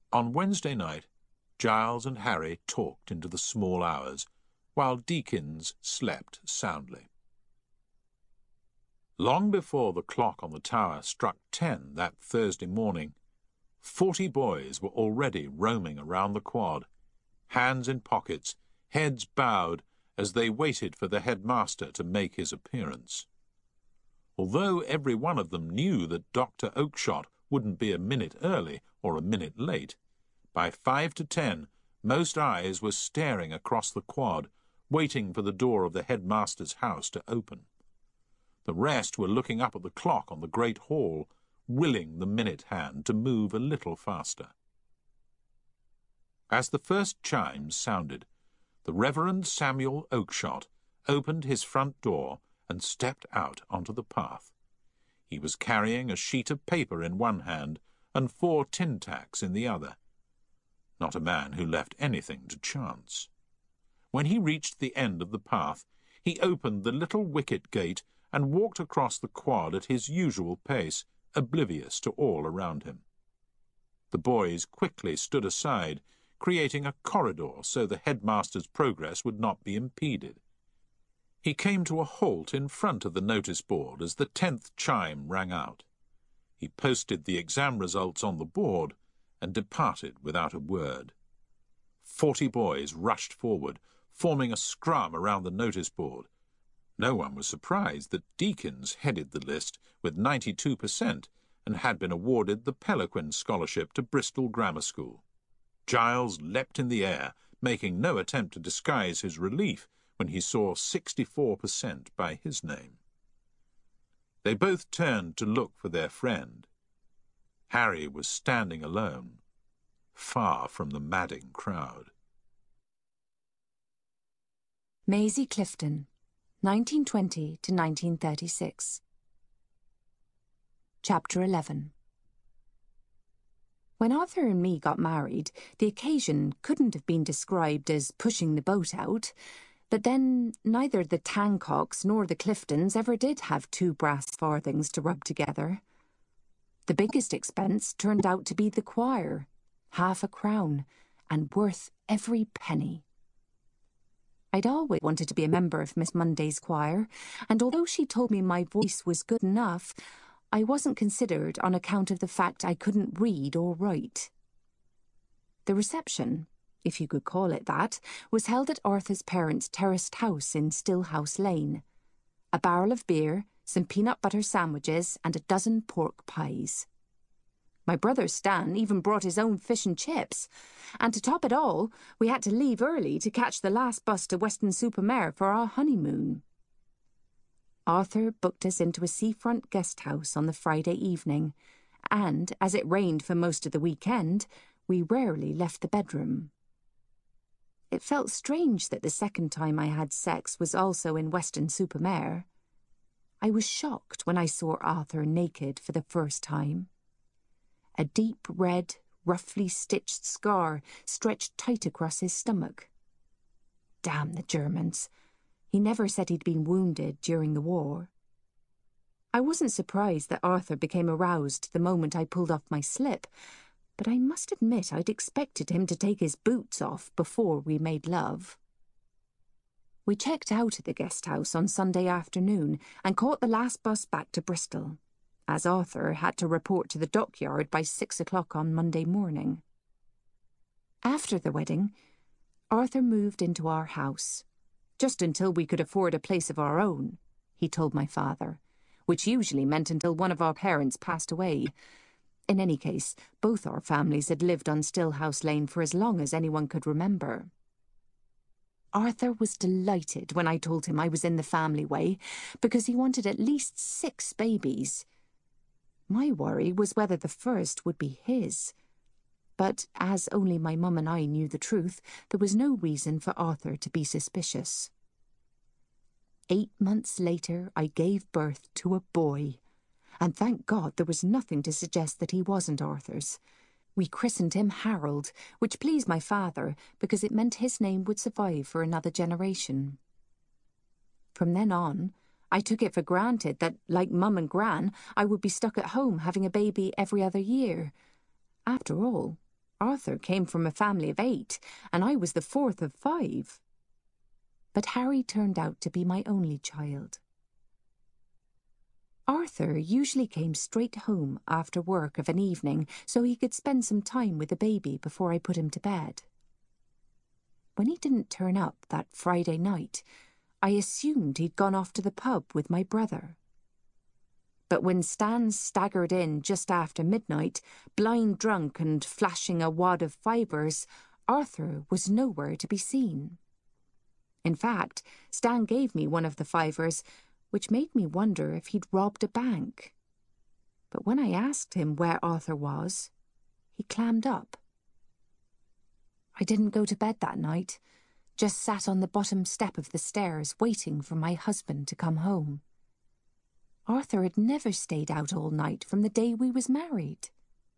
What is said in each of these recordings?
On Wednesday night, Giles and Harry talked into the small hours, while Deakins slept soundly. Long before the clock on the tower struck 10 that Thursday morning, 40 boys were already roaming around the quad, hands in pockets, heads bowed as they waited for the headmaster to make his appearance. Although every one of them knew that Dr. Oakshott wouldn't be a minute early or a minute late, by 5 to 10 most eyes were staring across the quad, waiting for the door of the headmaster's house to open. The rest were looking up at the clock on the great hall, willing the minute hand to move a little faster. As the first chimes sounded, the Reverend Samuel Oakshott opened his front door and stepped out onto the path. He was carrying a sheet of paper in one hand and 4 tin tacks in the other. Not a man who left anything to chance. When he reached the end of the path, he opened the little wicket gate and walked across the quad at his usual pace, oblivious to all around him. The boys quickly stood aside, creating a corridor so the headmaster's progress would not be impeded. He came to a halt in front of the notice board as the 10th chime rang out. He posted the exam results on the board and departed without a word. 40 boys rushed forward, forming a scrum around the notice board. No one was surprised that Deakins headed the list with 92% and had been awarded the Pelequin Scholarship to Bristol Grammar School. Giles leapt in the air, making no attempt to disguise his relief when he saw 64% by his name. They both turned to look for their friend. Harry was standing alone, far from the madding crowd. Maisie Clifton, 1920 to 1936. Chapter 11. When Arthur and me got married, the occasion couldn't have been described as pushing the boat out, but then neither the Tancocks nor the Cliftons ever did have 2 brass farthings to rub together. The biggest expense turned out to be the choir, half a crown, and worth every penny. I'd always wanted to be a member of Miss Monday's choir, and although she told me my voice was good enough, I wasn't considered on account of the fact I couldn't read or write. The reception, if you could call it that, was held at Arthur's parents' terraced house in Stillhouse Lane. A barrel of beer, some peanut butter sandwiches, and a dozen pork pies. My brother Stan even brought his own fish and chips, and to top it all, we had to leave early to catch the last bus to Weston-super-Mare for our honeymoon. Arthur booked us into a seafront guest house on the Friday evening, and, as it rained for most of the weekend, we rarely left the bedroom. It felt strange that the second time I had sex was also in Weston-super-Mare. I was shocked when I saw Arthur naked for the first time. A deep red, roughly stitched scar stretched tight across his stomach. Damn the Germans. He never said he'd been wounded during the war. I wasn't surprised that Arthur became aroused the moment I pulled off my slip, but I must admit I'd expected him to take his boots off before we made love. We checked out at the guest house on Sunday afternoon and caught the last bus back to Bristol, as Arthur had to report to the dockyard by 6 o'clock on Monday morning. After the wedding, Arthur moved into our house, just until we could afford a place of our own, he told my father, which usually meant until one of our parents passed away. In any case, both our families had lived on Stillhouse Lane for as long as anyone could remember. Arthur was delighted when I told him I was in the family way, because he wanted at least 6 babies. My worry was whether the first would be his. But as only my mum and I knew the truth, there was no reason for Arthur to be suspicious. 8 months later, I gave birth to a boy, and thank God there was nothing to suggest that he wasn't Arthur's. We christened him Harold, which pleased my father because it meant his name would survive for another generation. From then on, I took it for granted that, like Mum and Gran, I would be stuck at home having a baby every other year. After all, Arthur came from a family of 8, and I was the 4th of 5. But Harry turned out to be my only child. Arthur usually came straight home after work of an evening so he could spend some time with the baby before I put him to bed. When he didn't turn up that Friday night, I assumed he'd gone off to the pub with my brother. But when Stan staggered in just after midnight, blind drunk and flashing a wad of fivers, Arthur was nowhere to be seen. In fact, Stan gave me one of the fivers, which made me wonder if he'd robbed a bank. But when I asked him where Arthur was, he clammed up. I didn't go to bed that night, just sat on the bottom step of the stairs waiting for my husband to come home. Arthur had never stayed out all night from the day we was married.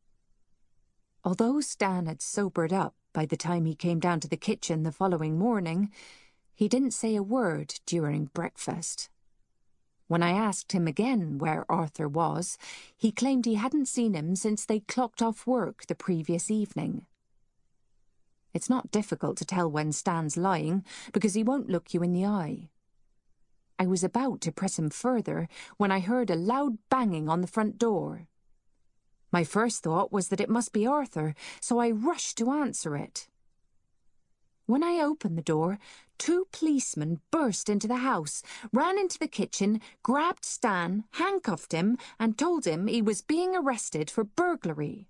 Although Stan had sobered up by the time he came down to the kitchen the following morning, he didn't say a word during breakfast. When I asked him again where Arthur was, he claimed he hadn't seen him since they clocked off work the previous evening. It's not difficult to tell when Stan's lying, because he won't look you in the eye. I was about to press him further when I heard a loud banging on the front door. My first thought was that it must be Arthur, so I rushed to answer it. When I opened the door, 2 policemen burst into the house, ran into the kitchen, grabbed Stan, handcuffed him, and told him he was being arrested for burglary.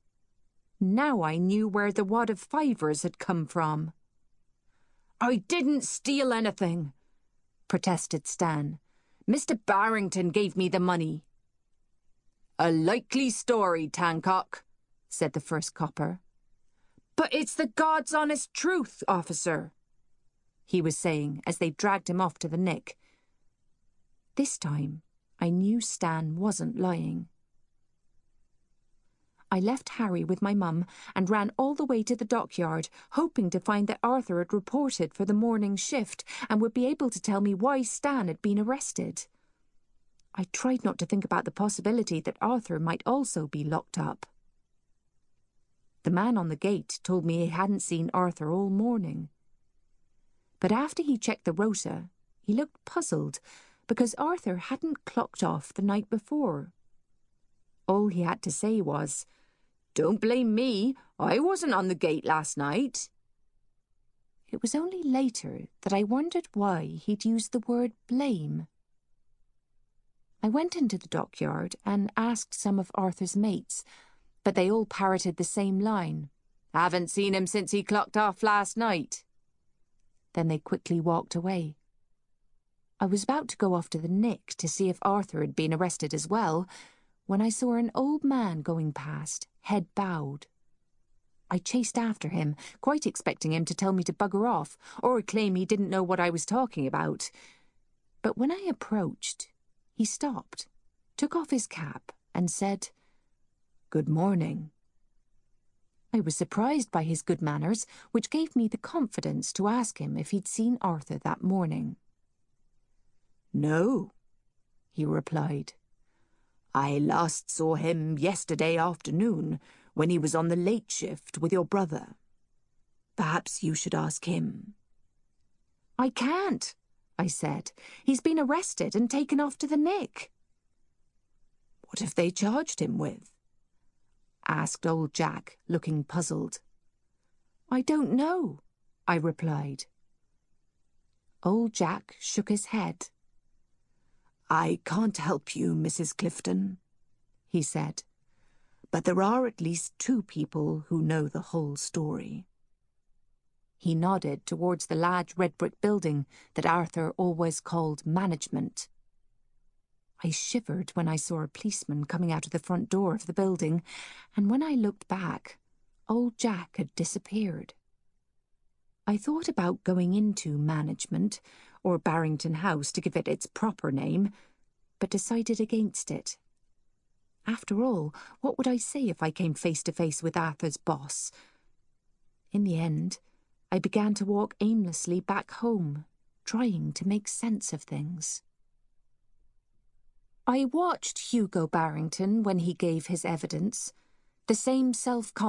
Now I knew where the wad of fivers had come from. "I didn't steal anything," protested Stan. "Mr. Barrington gave me the money." "A likely story, Tancock," said the first copper. "But it's the God's honest truth, officer," he was saying as they dragged him off to the nick. This time, I knew Stan wasn't lying. I left Harry with my mum and ran all the way to the dockyard, hoping to find that Arthur had reported for the morning shift and would be able to tell me why Stan had been arrested. I tried not to think about the possibility that Arthur might also be locked up. The man on the gate told me he hadn't seen Arthur all morning. But after he checked the rota, he looked puzzled because Arthur hadn't clocked off the night before. All he had to say was, "Don't blame me, I wasn't on the gate last night." It was only later that I wondered why he'd used the word blame. I went into the dockyard and asked some of Arthur's mates, but they all parroted the same line. "Haven't seen him since he clocked off last night." Then they quickly walked away. I was about to go off to the nick to see if Arthur had been arrested as well, when I saw an old man going past, head bowed. I chased after him, quite expecting him to tell me to bugger off, or claim he didn't know what I was talking about. But when I approached, he stopped, took off his cap, and said, "Good morning." I was surprised by his good manners, which gave me the confidence to ask him if he'd seen Arthur that morning. "No," he replied. "I last saw him yesterday afternoon, when he was on the late shift with your brother. Perhaps you should ask him." "I can't," I said. "He's been arrested and taken off to the nick." "What have they charged him with?" asked old Jack, looking puzzled. "I don't know," I replied. Old Jack shook his head. "I can't help you, Mrs. Clifton," he said, "but there are at least 2 people who know the whole story." He nodded towards the large red brick building that Arthur always called management. I shivered when I saw a policeman coming out of the front door of the building, and when I looked back, old Jack had disappeared. I thought about going into management, or Barrington House to give it its proper name, but decided against it. After all, what would I say if I came face to face with Arthur's boss? In the end, I began to walk aimlessly back home, trying to make sense of things. I watched Hugo Barrington when he gave his evidence. The same self-confidence